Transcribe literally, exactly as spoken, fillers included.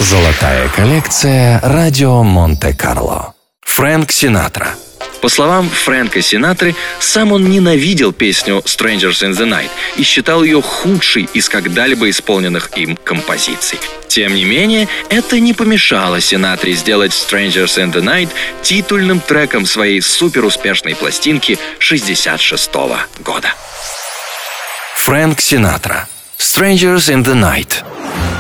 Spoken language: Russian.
Золотая коллекция «Радио Монте-Карло». Фрэнк Синатра. По словам Фрэнка Синатры, сам он ненавидел песню «Strangers in the Night» и считал ее худшей из когда-либо исполненных им композиций. Тем не менее, это не помешало Синатре сделать «Strangers in the Night» титульным треком своей суперуспешной пластинки шестьдесят шестого года. Фрэнк Синатра. «Strangers in the Night».